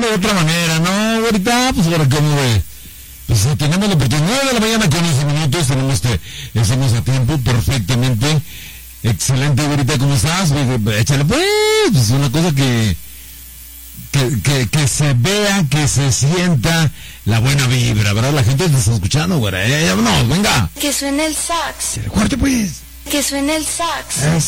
de otra manera, ¿no? Ahorita, pues ahora cómo ve. Pues tenemos la oportunidad, 9 de la mañana con 11 minutos, estamos a tiempo perfectamente. Excelente, ahorita, ¿cómo estás? Échale pues, es una cosa que se vea, que se sienta la buena vibra, ¿verdad? La gente te está escuchando, güey. No, venga. Que suene el sax. Fuerte, pues. Que suene el sax.